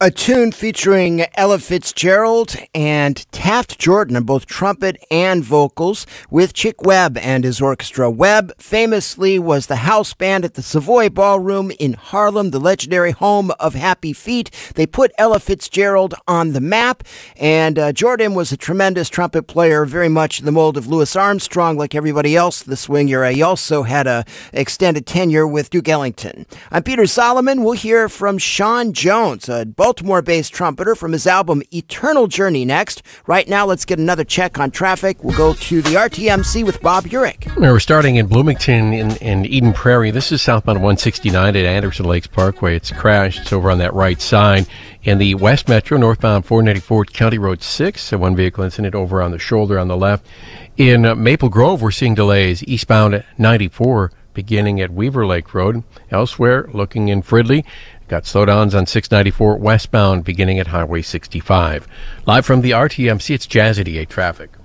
A tune featuring Ella Fitzgerald and Taft Jordan on both trumpet and vocals, with Chick Webb and his orchestra. Webb famously was the house band at the Savoy Ballroom in Harlem, the legendary home of Happy Feet. They put Ella Fitzgerald on the map, and Jordan was a tremendous trumpet player, very much in the mold of Louis Armstrong, like everybody else in the swing era. He also had a extended tenure with Duke Ellington. I'm Peter Solomon. We'll hear from Sean Jones, a Baltimore-based trumpeter, from his album Eternal Journey next. Right now, let's get another check on traffic. We'll go to the RTMC with Bob Urich. We're starting in Bloomington in Eden Prairie. This is southbound 169 at Anderson Lakes Parkway. It's crashed. It's over on that right side. In the West Metro, northbound 494 County Road 6, one vehicle incident over on the shoulder on the left. In Maple Grove, we're seeing delays eastbound at 94, beginning at Weaver Lake Road. Elsewhere, looking in Fridley, got slowdowns on 694 westbound beginning at Highway 65. Live from the RTMC, it's Jazz 88 traffic.